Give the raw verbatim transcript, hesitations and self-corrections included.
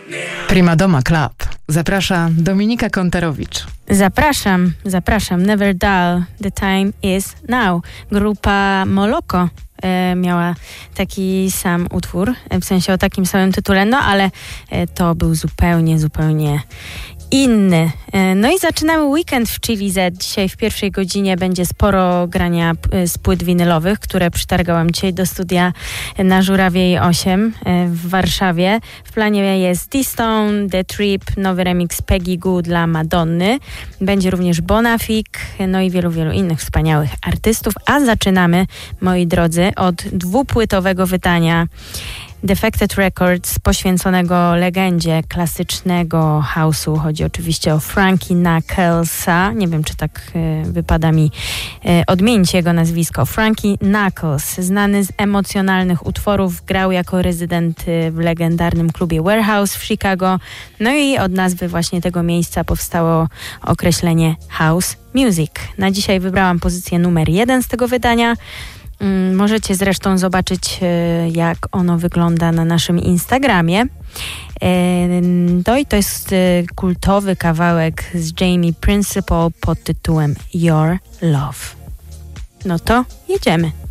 Primadoma Club. Zaprasza Dominika Kontarowicz. Zapraszam, zapraszam. Never dull, the time is now. Grupa Moloko e, miała taki sam utwór, w sensie o takim samym tytule, no ale e, to był zupełnie, zupełnie inny. No i zaczynamy weekend w Chili Z. Dzisiaj w pierwszej godzinie będzie sporo grania z płyt winylowych, które przytargałam dzisiaj do studia na Żurawiej osiem w Warszawie. W planie jest D-Stone, The Trip, nowy remix Peggy Goo dla Madonny. Będzie również Bonafik, no i wielu, wielu innych wspaniałych artystów. A zaczynamy, moi drodzy, od dwupłytowego wydania Defected Records poświęconego legendzie klasycznego house'u. Chodzi oczywiście o Frankie Knucklesa. Nie wiem, czy tak y, wypada mi y, odmienić jego nazwisko. Frankie Knuckles, znany z emocjonalnych utworów, grał jako rezydent y, w legendarnym klubie Warehouse w Chicago. No i od nazwy właśnie tego miejsca powstało określenie house music. Na dzisiaj wybrałam pozycję numer jeden z tego wydania. Możecie zresztą zobaczyć, jak ono wygląda na naszym Instagramie. No i to jest kultowy kawałek z Jamie Principle pod tytułem Your Love. No to jedziemy.